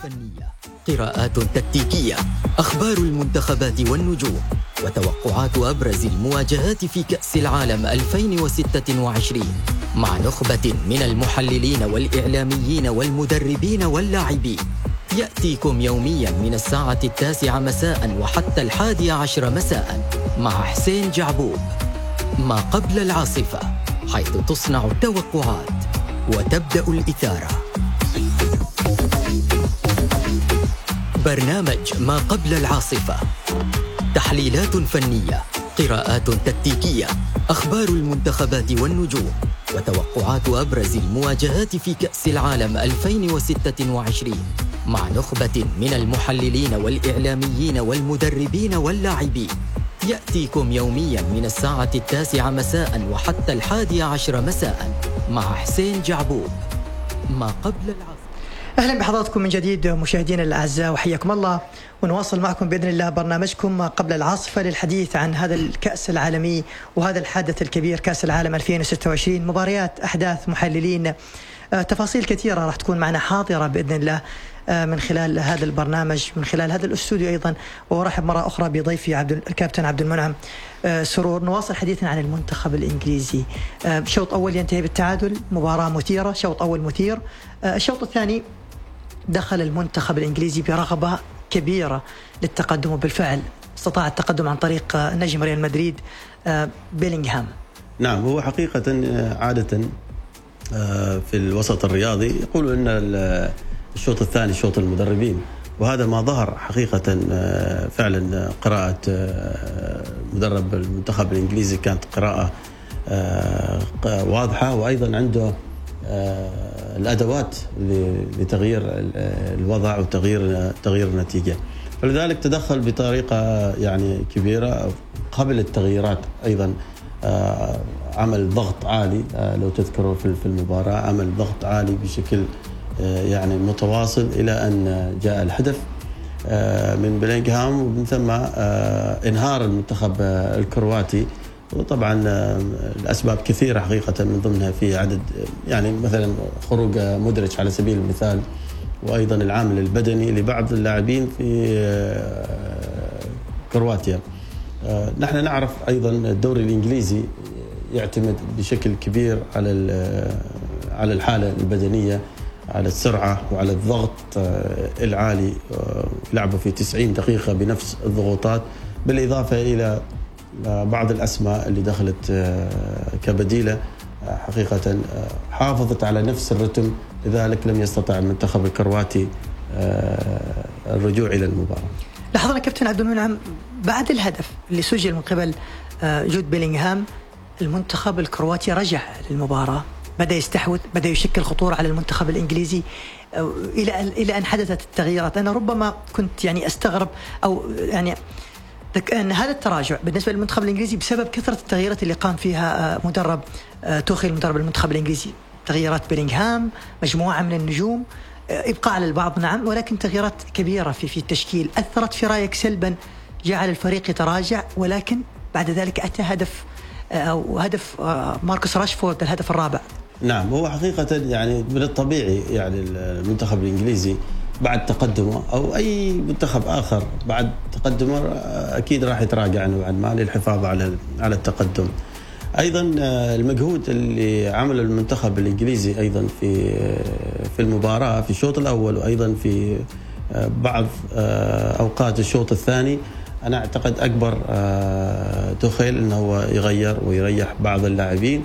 فنية، قراءات تكتيكية، أخبار المنتخبات والنجوم، وتوقعات أبرز المواجهات في كأس العالم 2026 مع نخبة من المحللين والإعلاميين والمدربين واللاعبين. يأتيكم يوميا من الساعة 9 مساء وحتى 11 مساء مع حسين جعبوب. ما قبل العاصفة، حيث تصنع التوقعات وتبدأ الإثارة. برنامج ما قبل العاصفة، تحليلات فنية، قراءات تكتيكية، أخبار المنتخبات والنجوم، وتوقعات أبرز المواجهات في كأس العالم 2026 مع نخبة من المحللين والإعلاميين والمدربين واللاعبين. يأتيكم يوميا من الساعة 9 مساء وحتى 11 مساء مع حسين جعبوب. ما قبل العاصفة. أهلا بحضراتكم من جديد مشاهدينا الأعزاء، وحياكم الله، ونواصل معكم بإذن الله برنامجكم ما قبل العاصفة للحديث عن هذا الكأس العالمي وهذا الحدث الكبير كأس العالم 2026. مباريات، أحداث، محللين، تفاصيل كثيرة راح تكون معنا حاضرة بإذن الله من خلال هذا البرنامج، من خلال هذا الاستوديو أيضا. وأرحب مرة أخرى بضيفي الكابتن عبد المنعم سرور. نواصل حديثنا عن المنتخب الإنجليزي. شوط أول ينتهي بالتعادل، مباراة مثيرة، شوط أول مثير. الشوط الثاني دخل المنتخب الإنجليزي برغبة كبيرة للتقدم، وبالفعل استطاع التقدم عن طريق نجم ريال مدريد بيلينغهام. نعم، هو حقيقة عادة في الوسط الرياضي يقولوا أن الشوط الثاني شوط المدربين، وهذا ما ظهر حقيقة. فعلا قراءة مدرب المنتخب الإنجليزي كانت قراءة واضحة، وأيضا عنده الأدوات لتغيير الوضع وتغيير النتيجة، فلذلك تدخل بطريقة يعني كبيرة قبل التغييرات. أيضا عمل ضغط عالي، لو تذكروا في المباراة عمل ضغط عالي بشكل يعني متواصل إلى أن جاء الهدف من بيلينغهام، ومن ثم انهار المنتخب الكرواتي. وطبعا الأسباب كثيرة حقيقة، من ضمنها في عدد يعني مثلا خروج مودريتش على سبيل المثال، وأيضا العامل البدني لبعض اللاعبين في كرواتيا. نحن نعرف أيضا الدوري الإنجليزي يعتمد بشكل كبير على الحالة البدنية، على السرعة وعلى الضغط العالي. لعبوا في 90 دقيقة بنفس الضغوطات، بالإضافة إلى بعض الأسماء اللي دخلت كبديلة حقيقة حافظت على نفس الرتم، لذلك لم يستطع المنتخب الكرواتي الرجوع إلى المباراة. لاحظنا كابتن عبد المنعم بعد الهدف اللي سجل من قبل جود بيلينغهام، المنتخب الكرواتي رجع للمباراة، بدأ يستحوذ، بدأ يشكل خطورة على المنتخب الإنجليزي إلى أن حدثت التغييرات. أنا ربما كنت يعني أستغرب أو يعني أن هذا التراجع بالنسبة للمنتخب الإنجليزي بسبب كثرة التغييرات اللي قام فيها مدرب توخيل، مدرب المنتخب الإنجليزي. تغييرات بيلينغهام، مجموعة من النجوم، إبقاء على البعض نعم، ولكن تغييرات كبيرة في التشكيل أثرت في رأيك سلبا، جعل الفريق يتراجع، ولكن بعد ذلك أتى هدف ماركوس راشفورد، الهدف الرابع. نعم، هو حقيقة يعني من الطبيعي يعني المنتخب الإنجليزي بعد تقدمه أو أي منتخب آخر بعد تقدمه أكيد راح يتراجع نوعا ما للحفاظ على التقدم. أيضا المجهود اللي عمله المنتخب الإنجليزي أيضا في المباراة في الشوط الأول، وأيضا في بعض أوقات الشوط الثاني، أنا أعتقد أكبر توخيل أنه هو يغير ويريح بعض اللاعبين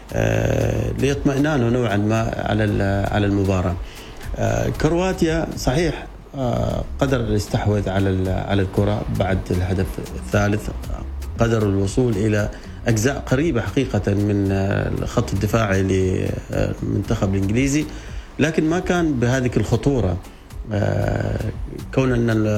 ليطمئنانوا نوعا ما على المباراة. كرواتيا صحيح قدر الاستحواذ على الكرة بعد الهدف الثالث، قدروا الوصول إلى أجزاء قريبة حقيقة من الخط الدفاعي للمنتخب الإنجليزي، لكن ما كان بهذه الخطورة، كون أن